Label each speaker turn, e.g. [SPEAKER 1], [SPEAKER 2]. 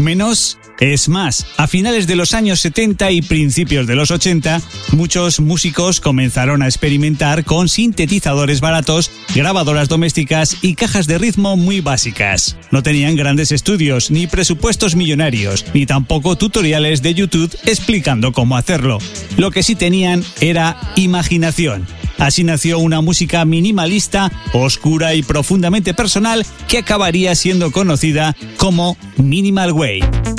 [SPEAKER 1] menos es más. A finales de los años 70 y principios de los 80, muchos músicos comenzaron a experimentar con sintetizadores baratos, grabadoras domésticas y cajas de ritmo muy básicas. No tenían grandes estudios, ni presupuestos millonarios, ni tampoco tutoriales de YouTube explicando cómo hacerlo. Lo que sí tenían era imaginación. Así nació una música minimalista, oscura y profundamente personal que acabaría siendo conocida como Minimal Wave.